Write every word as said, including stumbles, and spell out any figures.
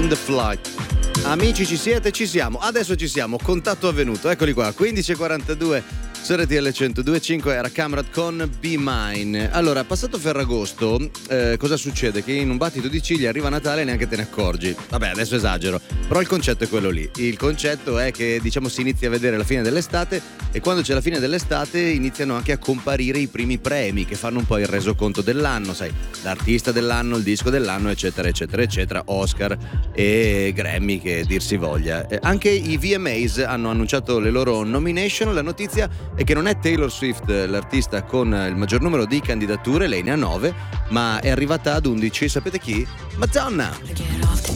on the flight. Amici, ci siete? Ci siamo. Adesso ci siamo. Contatto avvenuto. Eccoli qua. quindici e quarantadue su R T L centodue e cinque era Camrat con Be Mine. Allora, passato Ferragosto, eh, cosa succede? Che in un battito di ciglia arriva Natale e neanche te ne accorgi. Vabbè, adesso esagero, però il concetto è quello lì. Il concetto è che, diciamo, si inizia a vedere la fine dell'estate, e quando c'è la fine dell'estate iniziano anche a comparire i primi premi che fanno un po' il resoconto dell'anno, sai, l'artista dell'anno, il disco dell'anno, eccetera eccetera eccetera, Oscar e Grammy, che dir si voglia. Eh, anche i V M As hanno annunciato le loro nomination. La notizia è che non è Taylor Swift l'artista con il maggior numero di candidature, lei ne ha nove, ma è arrivata ad undici. Sapete chi? Madonna!